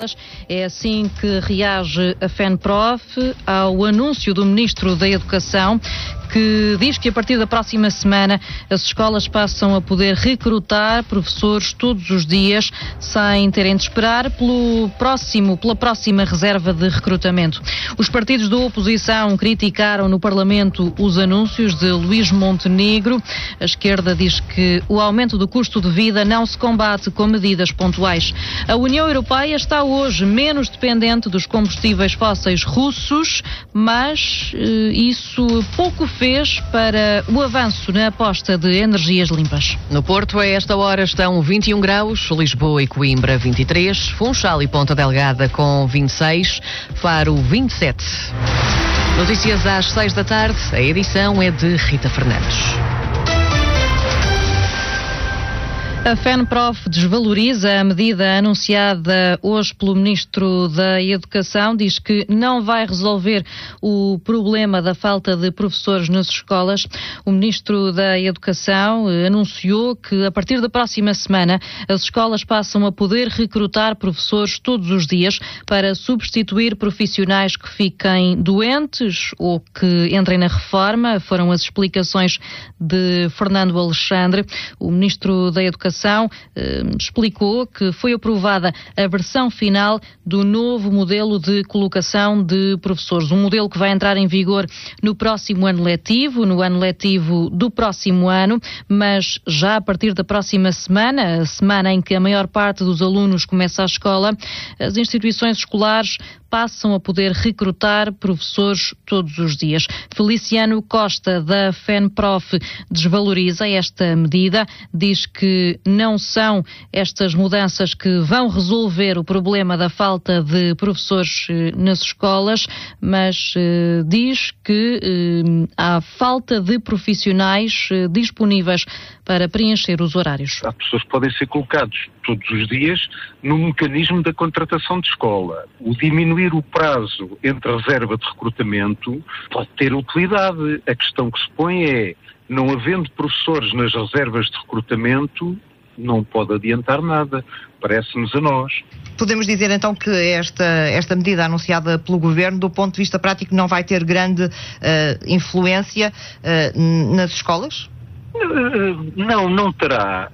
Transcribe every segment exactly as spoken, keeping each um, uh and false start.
É assim que reage a FENPROF ao anúncio do Ministro da Educação, que diz que a partir da próxima semana as escolas passam a poder recrutar professores todos os dias sem terem de esperar pelo próximo, pela próxima reserva de recrutamento. Os partidos da oposição criticaram no Parlamento os anúncios de Luís Montenegro. A esquerda diz que o aumento do custo de vida não se combate com medidas pontuais. A União Europeia está hoje menos dependente dos combustíveis fósseis russos, mas eh, isso pouco fez para o avanço na aposta de energias limpas. No Porto, a esta hora estão vinte e um graus, Lisboa e Coimbra vinte e três, Funchal e Ponta Delgada com vinte e seis, Faro vinte e sete. Notícias às seis da tarde, a edição é de Rita Fernandes. A FENPROF desvaloriza a medida anunciada hoje pelo Ministro da Educação, diz que não vai resolver o problema da falta de professores nas escolas. O Ministro da Educação anunciou que a partir da próxima semana as escolas passam a poder recrutar professores todos os dias para substituir profissionais que fiquem doentes ou que entrem na reforma. Foram as explicações de Fernando Alexandre. O Ministro da Educação Eh, explicou que foi aprovada a versão final do novo modelo de colocação de professores, um modelo que vai entrar em vigor no próximo ano letivo, no ano letivo do próximo ano, mas já a partir da próxima semana, a semana em que a maior parte dos alunos começa a escola, as instituições escolares passam a poder recrutar professores todos os dias. Feliciano Costa, da FENPROF, desvaloriza esta medida, diz que não são estas mudanças que vão resolver o problema da falta de professores nas escolas, mas eh, diz que eh, há falta de profissionais eh, disponíveis para preencher os horários. Há pessoas que podem ser colocados todos os dias no mecanismo da contratação de escola. O diminuir o prazo entre a reserva de recrutamento pode ter utilidade. A questão que se põe é, não havendo professores nas reservas de recrutamento, não pode adiantar nada, parece-nos a nós. Podemos dizer então que esta, esta medida anunciada pelo Governo, do ponto de vista prático, não vai ter grande uh, influência uh, nas escolas? Não, não terá.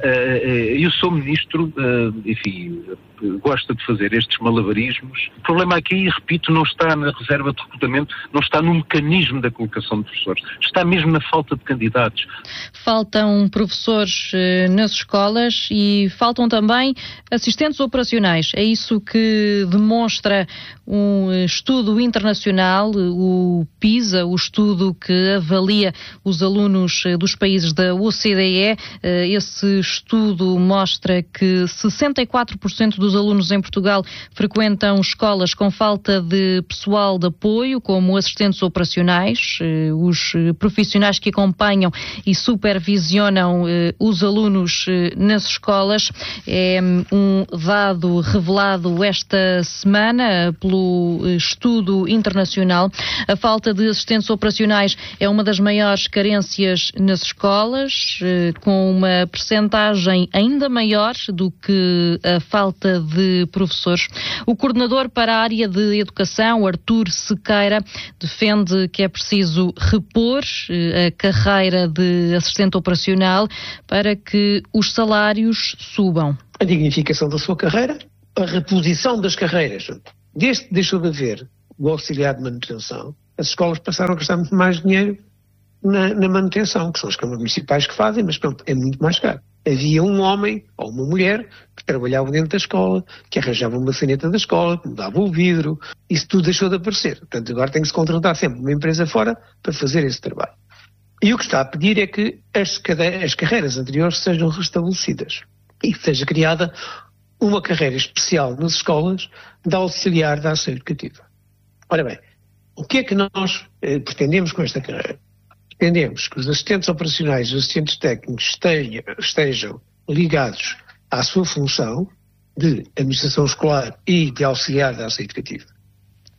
Eu sou ministro, enfim, gosta de fazer estes malabarismos. O problema aqui, repito, não está na reserva de recrutamento, não está no mecanismo da colocação de professores, está mesmo na falta de candidatos. Faltam professores nas escolas e faltam também assistentes operacionais. É isso que demonstra um estudo internacional, o PISA, o estudo que avalia os alunos dos países da O C D E. Esse estudo mostra que sessenta e quatro por cento dos alunos em Portugal frequentam escolas com falta de pessoal de apoio, como assistentes operacionais, os profissionais que acompanham e supervisionam os alunos nas escolas. É um dado revelado esta semana pelo estudo internacional. A falta de assistentes operacionais é uma das maiores carências nas escolas, com uma percentagem ainda maior do que a falta de professores. O coordenador para a área de educação, Artur Sequeira, defende que é preciso repor a carreira de assistente operacional para que os salários subam. A dignificação da sua carreira, a reposição das carreiras. Desde que deixou de haver o auxiliar de manutenção, as escolas passaram a gastar muito mais dinheiro na, na manutenção, que são as câmaras municipais que fazem, mas pronto, é muito mais caro. Havia um homem ou uma mulher que trabalhava dentro da escola, que arranjava uma saneta da escola, que mudava o vidro, isso tudo deixou de aparecer. Portanto, agora tem que se contratar sempre uma empresa fora para fazer esse trabalho. E o que está a pedir é que as, cade- as carreiras anteriores sejam restabelecidas e que seja criada uma carreira especial nas escolas de auxiliar da ação educativa. Ora bem, o que é que nós eh, pretendemos com esta carreira? Pretendemos que os assistentes operacionais e os assistentes técnicos estejam, estejam ligados à sua função de administração escolar e de auxiliar da ação educativa.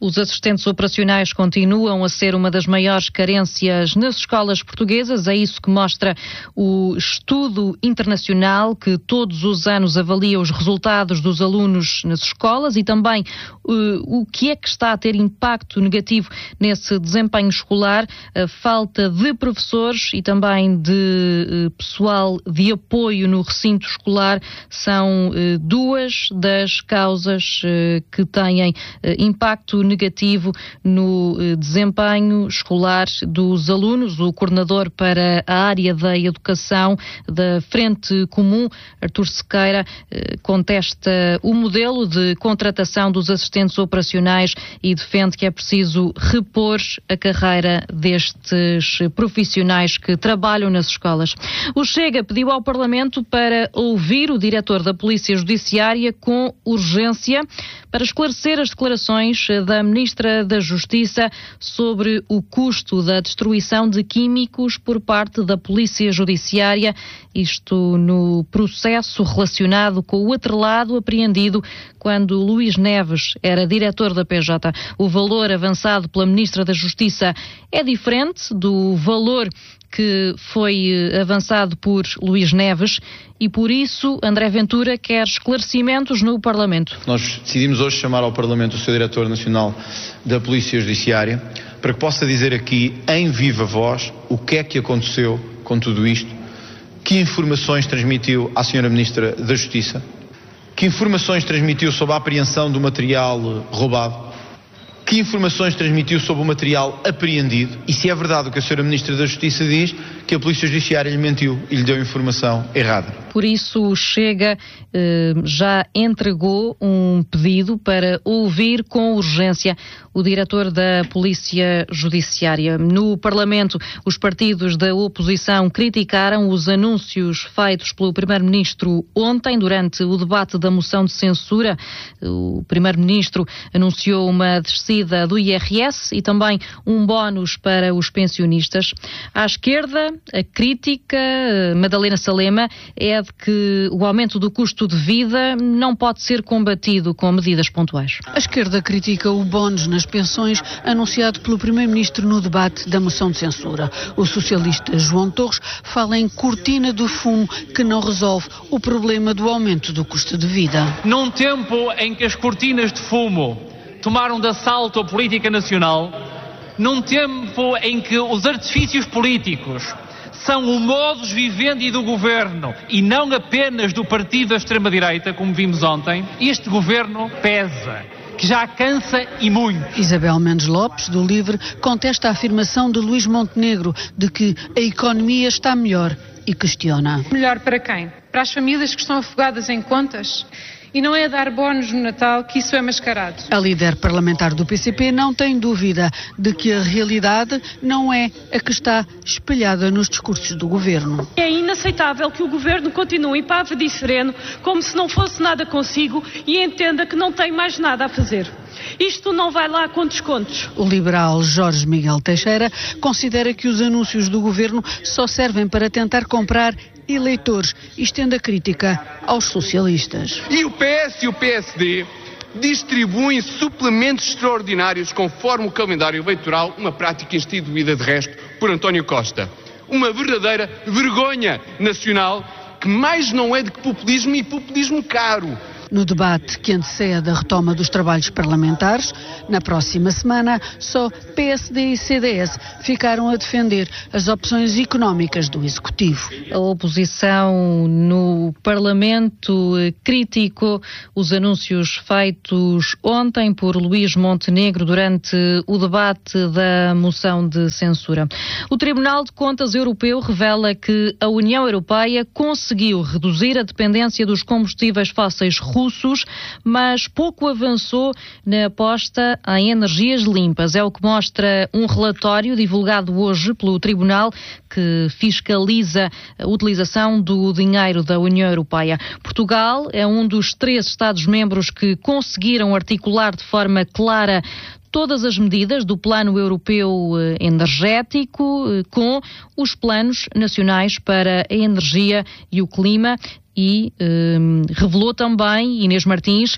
Os assistentes operacionais continuam a ser uma das maiores carências nas escolas portuguesas. É isso que mostra o estudo internacional que todos os anos avalia os resultados dos alunos nas escolas e também uh, o que é que está a ter impacto negativo nesse desempenho escolar. A falta de professores e também de uh, pessoal de apoio no recinto escolar são uh, duas das causas uh, que têm uh, impacto negativo no eh, desempenho escolar dos alunos. O coordenador para a área da educação da Frente Comum, Artur Sequeira, eh, contesta o modelo de contratação dos assistentes operacionais e defende que é preciso repor a carreira destes profissionais que trabalham nas escolas. O Chega pediu ao Parlamento para ouvir o diretor da Polícia Judiciária com urgência para esclarecer as declarações da Ministra da Justiça sobre o custo da destruição de químicos por parte da Polícia Judiciária, isto no processo relacionado com o atrelado apreendido quando Luís Neves era diretor da P J. O valor avançado pela Ministra da Justiça é diferente do valor que foi avançado por Luís Neves e, por isso, André Ventura quer esclarecimentos no Parlamento. Nós decidimos hoje chamar ao Parlamento o seu Diretor Nacional da Polícia Judiciária para que possa dizer aqui, em viva voz, o que é que aconteceu com tudo isto, que informações transmitiu à senhora Ministra da Justiça, que informações transmitiu sobre a apreensão do material roubado, que informações transmitiu sobre o material apreendido e se é verdade o que a senhora Ministra da Justiça diz, que a Polícia Judiciária lhe mentiu e lhe deu informação errada. Por isso, o Chega eh, já entregou um pedido para ouvir com urgência o diretor da Polícia Judiciária. No Parlamento, os partidos da oposição criticaram os anúncios feitos pelo Primeiro-Ministro ontem, durante o debate da moção de censura. O Primeiro-Ministro anunciou uma descida do I R S e também um bónus para os pensionistas. À esquerda, a crítica, Madalena Salema, é de que o aumento do custo de vida não pode ser combatido com medidas pontuais. A esquerda critica o bónus nas pensões anunciado pelo Primeiro-Ministro no debate da moção de censura. O socialista João Torres fala em cortina do fumo que não resolve o problema do aumento do custo de vida. Num tempo em que as cortinas de fumo tomaram de assalto a política nacional, num tempo em que os artifícios políticos são o modus vivendi do governo e não apenas do partido da extrema-direita, como vimos ontem, este governo pesa, que já cansa e muito. Isabel Mendes Lopes, do LIVRE, contesta a afirmação de Luís Montenegro de que a economia está melhor e questiona. Melhor para quem? Para as famílias que estão afogadas em contas? E não é dar bónus no Natal que isso é mascarado. A líder parlamentar do P C P não tem dúvida de que a realidade não é a que está espelhada nos discursos do governo. É inaceitável que o governo continue pavo de sereno, como se não fosse nada consigo e entenda que não tem mais nada a fazer. Isto não vai lá com descontos. O liberal Jorge Miguel Teixeira considera que os anúncios do governo só servem para tentar comprar eleitores e estende a crítica aos socialistas. E o P S e o P S D distribuem suplementos extraordinários conforme o calendário eleitoral, uma prática instituída de resto por António Costa. Uma verdadeira vergonha nacional que mais não é de que populismo e populismo caro. No debate que antecede a retoma dos trabalhos parlamentares, na próxima semana, só P S D e C D S ficaram a defender as opções económicas do Executivo. A oposição no Parlamento criticou os anúncios feitos ontem por Luís Montenegro durante o debate da moção de censura. O Tribunal de Contas Europeu revela que a União Europeia conseguiu reduzir a dependência dos combustíveis fósseis russos, mas pouco avançou na aposta em energias limpas. É o que mostra um relatório divulgado hoje pelo Tribunal que fiscaliza a utilização do dinheiro da União Europeia. Portugal é um dos três Estados-membros que conseguiram articular de forma clara todas as medidas do Plano Europeu Energético com os planos nacionais para a energia e o clima. E eh, revelou também, Inês Martins, que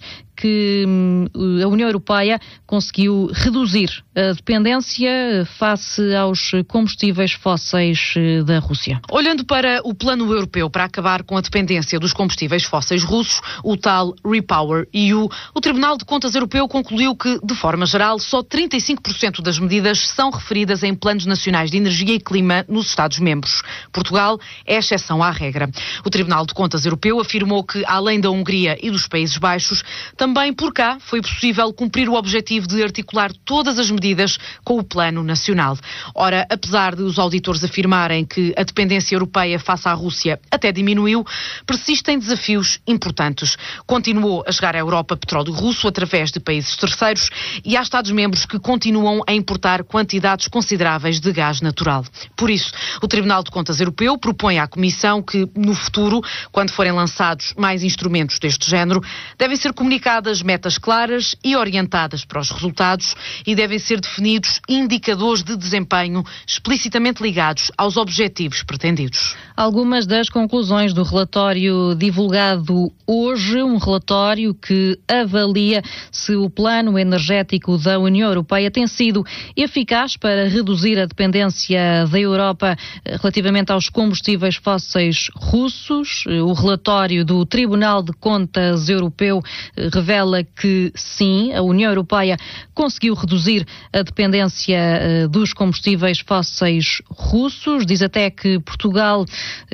que a União Europeia conseguiu reduzir a dependência face aos combustíveis fósseis da Rússia. Olhando para o plano europeu para acabar com a dependência dos combustíveis fósseis russos, o tal Repower E U, o Tribunal de Contas Europeu concluiu que, de forma geral, só trinta e cinco por cento das medidas são referidas em planos nacionais de energia e clima nos Estados-membros. Portugal é exceção à regra. O Tribunal de Contas Europeu afirmou que, além da Hungria e dos Países Baixos, também por cá foi possível cumprir o objetivo de articular todas as medidas com o plano nacional. Ora, apesar de os auditores afirmarem que a dependência europeia face à Rússia até diminuiu, persistem desafios importantes. Continuou a chegar à Europa petróleo russo através de países terceiros e há Estados-membros que continuam a importar quantidades consideráveis de gás natural. Por isso, o Tribunal de Contas Europeu propõe à Comissão que, no futuro, quando forem lançados mais instrumentos deste género, devem ser comunicadas metas claras e orientadas para os resultados e devem ser definidos indicadores de desempenho explicitamente ligados aos objetivos pretendidos. Algumas das conclusões do relatório divulgado hoje, um relatório que avalia se o plano energético da União Europeia tem sido eficaz para reduzir a dependência da Europa relativamente aos combustíveis fósseis russos. O relatório do Tribunal de Contas Europeu revela que sim, a União Europeia conseguiu reduzir a dependência dos combustíveis fósseis russos. Diz até que Portugal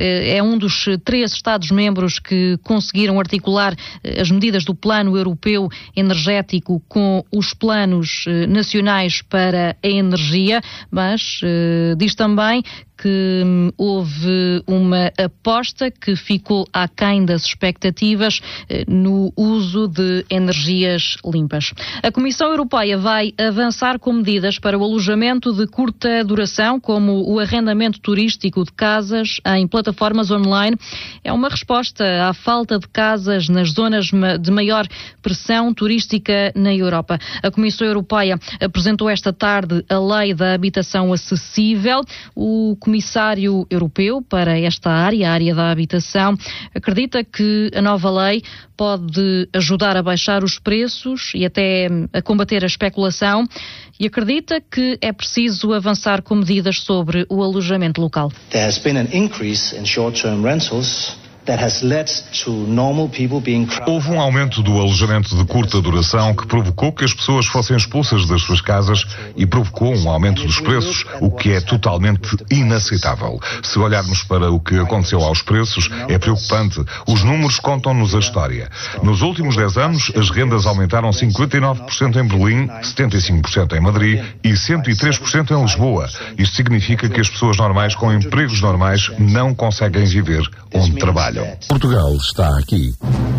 é um dos três Estados-membros que conseguiram articular as medidas do Plano Europeu Energético com os planos nacionais para a energia, mas uh, diz também que hum, houve uma aposta que ficou aquém das expectativas eh, no uso de energias limpas. A Comissão Europeia vai avançar com medidas para o alojamento de curta duração, como o arrendamento turístico de casas em plataformas online. É uma resposta à falta de casas nas zonas de maior pressão turística na Europa. A Comissão Europeia apresentou esta tarde a Lei da Habitação Acessível. O Comissário Europeu para esta área, a área da habitação, acredita que a nova lei pode ajudar a baixar os preços e até a combater a especulação e acredita que é preciso avançar com medidas sobre o alojamento local. There has been an increase in short-term rentals. Houve um aumento do alojamento de curta duração que provocou que as pessoas fossem expulsas das suas casas e provocou um aumento dos preços, o que é totalmente inaceitável. Se olharmos para o que aconteceu aos preços, é preocupante. Os números contam-nos a história. Nos últimos dez anos, as rendas aumentaram cinquenta e nove por cento em Berlim, setenta e cinco por cento em Madrid e cento e três por cento em Lisboa. Isto significa que as pessoas normais com empregos normais não conseguem viver onde trabalham. Portugal está aqui.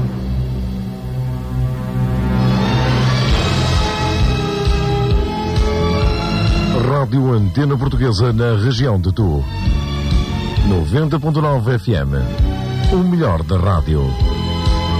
Rádio Antena Portuguesa na região de Tu. noventa ponto nove F M. O melhor da rádio.